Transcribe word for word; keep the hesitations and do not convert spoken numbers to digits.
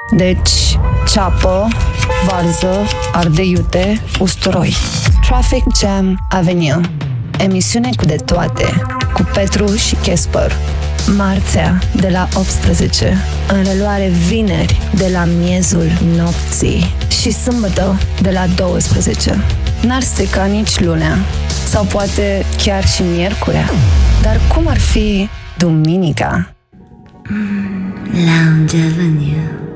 Deci, ceapă, varză, ardei iute, usturoi. Traffic Jam Avenue. Emisiune cu de toate, cu Petru și Casper. Marțea, de la optsprezece. În reluare vineri, de la miezul nopții. Și sâmbătă, de la douăsprezece. N-ar strica nici lunea. Sau poate chiar și miercurea. Dar cum ar fi duminica? Lounge Avenue.